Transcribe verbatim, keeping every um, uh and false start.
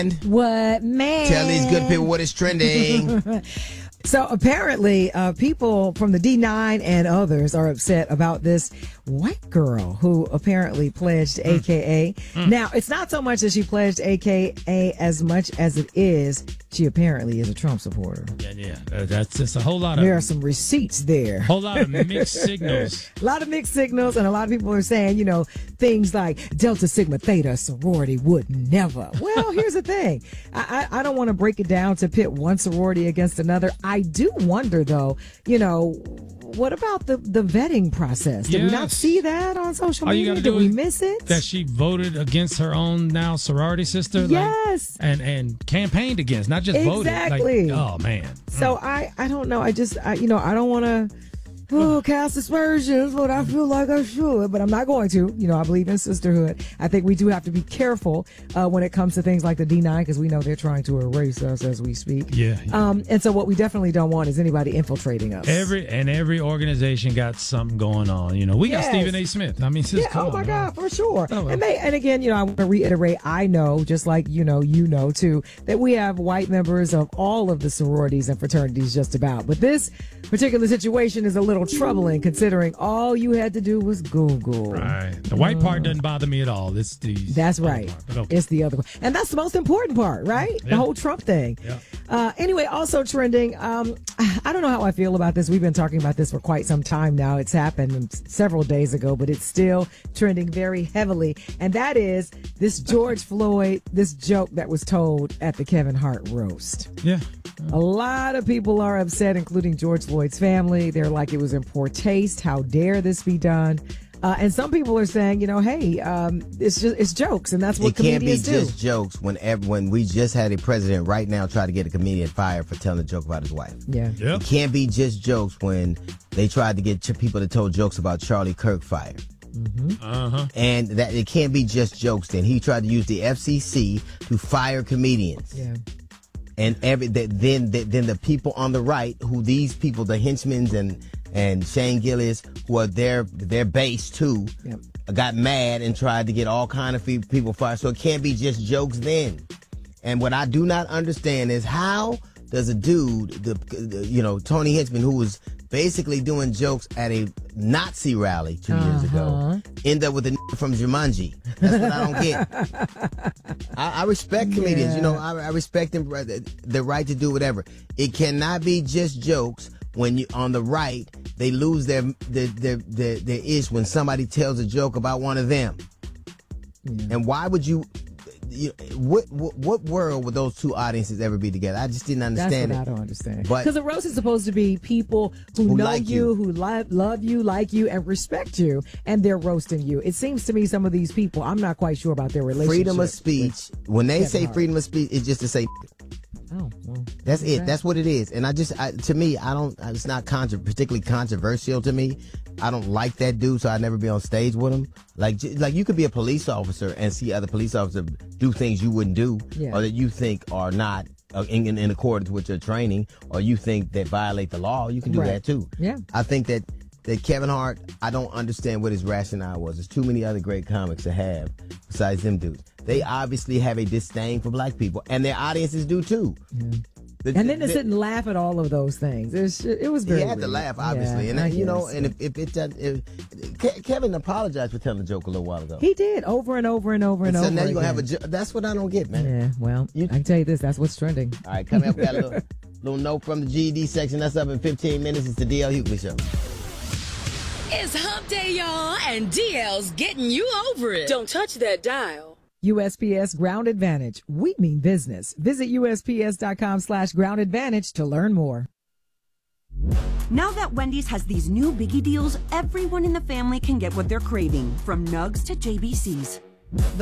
What, man? Tell these good people what is trending. So apparently, uh, people from the D nine and others are upset about this white girl who apparently pledged mm. A K A. Mm. Now, it's not so much that she pledged A K A as much as it is she apparently is a Trump supporter. Yeah, yeah. Uh, that's just a whole lot of... There are some receipts there. A whole lot of mixed signals. A lot of mixed signals, and a lot of people are saying, you know, things like Delta Sigma Theta sorority would never. Well, here's the thing. I, I, I don't want to break it down to pit one sorority against another. I do wonder, though, you know, what about the, the vetting process? Did yes. we not see that on social All media? Did we miss it? That she voted against her own now sorority sister? Yes. Like, and, and campaigned against, not just exactly. voted. Like, oh, man. So mm. I, I don't know. I just, I, you know, I don't want to... Oh, cast aspersions, but I feel like I should, but I'm not going to. You know, I believe in sisterhood. I think we do have to be careful uh, when it comes to things like the D nine, because we know they're trying to erase us as we speak. Yeah, yeah. Um, and so what we definitely don't want is anybody infiltrating us. Every and every organization got something going on. You know, we yes. got Stephen A. Smith. I mean, just, yeah, come oh my on, God, man. for sure. Oh, well. And they, and again, you know, I want to reiterate. I know, just like you know, you know too, that we have white members of all of the sororities and fraternities, just about. But this particular situation is a little troubling, considering all you had to do was Google. Right. The white uh, part doesn't bother me at all. It's the That's right. Okay. It's the other one. And that's the most important part, right? Yeah. The whole Trump thing. Yeah. Uh, anyway, also trending, um, I don't know how I feel about this. We've been talking about this for quite some time now. It's happened several days ago, but it's still trending very heavily. And that is this George Floyd, this joke that was told at the Kevin Hart roast. Yeah. A lot of people are upset, including George Floyd's family. They're like, it was in poor taste. How dare this be done? Uh, and some people are saying, you know, hey, um, it's just it's jokes, and that's what it can't comedians be do. Just jokes when when we just had a president right now try to get a comedian fired for telling a joke about his wife. Yeah, yep. It can't be just jokes when they tried to get people to tell jokes about Charlie Kirk fired. Mm-hmm. Uh-huh. And that it can't be just jokes. Then he tried to use the F C C to fire comedians. Yeah. And every then then the people on the right, who these people, the henchmen and and Shane Gillis, who are their their base too, yep. got mad and tried to get all kind of people fired. So it can't be just jokes then. And what I do not understand is how does a dude, the, the you know Tony Hinchman, who was basically doing jokes at a Nazi rally two uh-huh. years ago, end up with a n- from Jumanji. That's what I don't get. I, I respect comedians. Yeah. You know, I, I respect them, the right to do whatever. It cannot be just jokes when you on the right, they lose their their their, their, their ish when somebody tells a joke about one of them. Yeah. And why would you... You, what, what what world would those two audiences ever be together? I just didn't understand That's what it. I don't understand. But because the roast is supposed to be people who, who know like you, you. who li- love you, like you, and respect you, and they're roasting you. It seems to me some of these people, I'm not quite sure about their relationship. Freedom of speech. When they Kevin say Hart. freedom of speech, it's just to say. Oh, well, that's it. that. That's what it is. And I just, I, to me, I don't. It's not contra- particularly controversial to me. I don't like that dude, so I'd never be on stage with him. Like, like you could be a police officer and see other police officers do things you wouldn't do, yeah. or that you think are not uh, in, in, in accordance with your training, or you think that violate the law. You can do right. that too. Yeah. I think that that Kevin Hart, I don't understand what his rationale was. There's too many other great comics to have besides them dudes. They obviously have a disdain for black people, and their audiences do too. Yeah. The, and then to sit and laugh at all of those things. It was, it was very He had weird. to laugh, obviously. Yeah, and, I you know, guess. and if, if it doesn't... If, Ke- Kevin apologized for telling the joke a little while ago. He did, over and over and over and, and so over now you're going to again. have a... Jo- that's what I don't get, man. Yeah, well, You- I can tell you this. That's what's trending. All right, coming up, we got a little, little note from the G E D section. That's up in fifteen minutes. It's the D L Hughley Show. It's hump day, y'all, and D L's getting you over it. Don't touch that dial. U S P S Ground Advantage. We mean business. Visit U S P S dot com slash ground advantage to learn more. Now that Wendy's has these new biggie deals, everyone in the family can get what they're craving, from nugs to J B Cs.